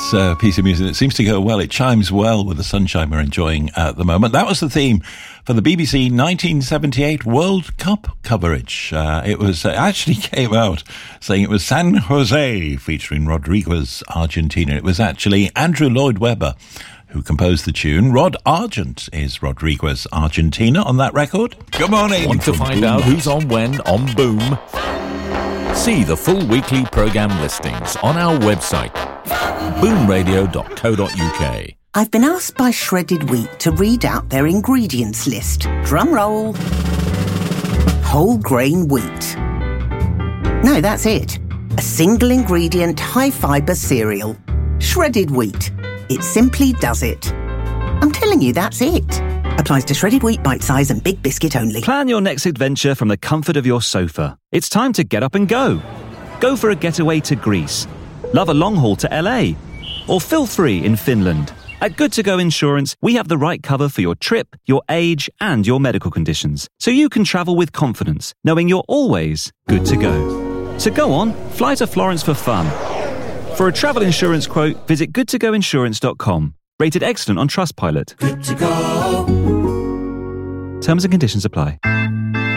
Piece of music that seems to go well. It chimes well with the sunshine we're enjoying at the moment. That was the theme for the BBC 1978 World Cup coverage. It was actually came out saying it was San Jose featuring Rodriguez, Argentina. It was actually Andrew Lloyd Webber who composed the tune. Rod Argent is Rodriguez, Argentina on that record. Good morning. Want to find out who's on when on Boom? See the full weekly programme listings on our website, boomradio.co.uk. I've been asked by Shredded Wheat to read out their ingredients list. Drum roll. Whole grain wheat. No, that's it. A single ingredient, high fibre cereal. Shredded wheat. It simply does it. I'm telling you, that's it. Applies to shredded wheat, bite size and big biscuit only. Plan your next adventure from the comfort of your sofa. It's time to get up and go. Go for a getaway to Greece. Love a long haul to LA. Or feel free in Finland. At Good To Go Insurance, we have the right cover for your trip, your age and your medical conditions. So you can travel with confidence, knowing you're always good to go. So go on, fly to Florence for fun. For a travel insurance quote, visit goodtogoinsurance.com. Rated excellent on Trustpilot. Good to go. Terms and conditions apply.